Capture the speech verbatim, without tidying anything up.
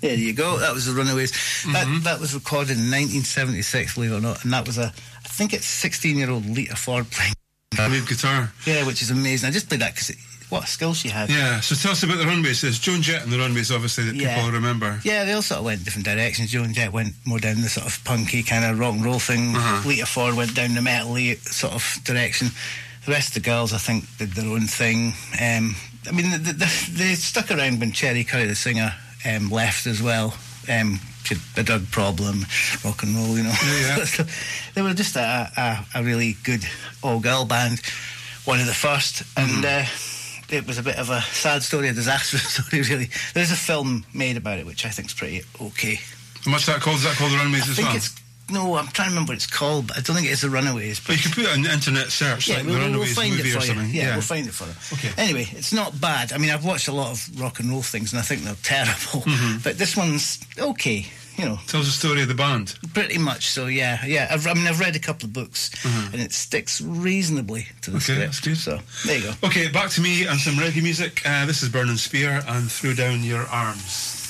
There you go. That was the Runaways. Mm-hmm. That that was recorded in nineteen seventy-six, believe it or not, and that was a, I think it's sixteen-year-old Lita Ford playing lead guitar. Yeah, which is amazing. I just played that because what a skill she had. Yeah. So tell us about the Runaways. There's Joan Jett and the Runaways, obviously, that yeah. people remember. Yeah, they all sort of went different directions. Joan Jett went more down the sort of punky kind of rock and roll thing. Uh-huh. Lita Ford went down the metal-y sort of direction. The rest of the girls, I think, did their own thing. Um, I mean, the, the, they stuck around when Cherry Curry, the singer, um, left as well. Um, she had a drug problem, rock and roll, you know. Yeah, yeah. So they were just a, a, a really good all-girl band, one of the first, and mm-hmm. uh, it was a bit of a sad story, a disastrous story, really. There's a film made about it, which I think is pretty okay. And what's that called? Is that called The Runaways I as think well? It's, no, I'm trying to remember what it's called, but I don't think it's The Runaways. But, but you can put it in the internet search, yeah, like we'll, The Runaways we'll find movie it for or something. You. Yeah, yeah, we'll find it for them. Okay. Anyway, it's not bad. I mean, I've watched a lot of rock and roll things, and I think they're terrible. Mm-hmm. But this one's okay. You know, tells the story of the band. Pretty much so, yeah, yeah. I've, I mean, I've read a couple of books, mm-hmm. and it sticks reasonably to the okay, script. That's good. So there you go. Okay, back to me and some reggae music. Uh, this is Burning Spear and Throw Down Your Arms.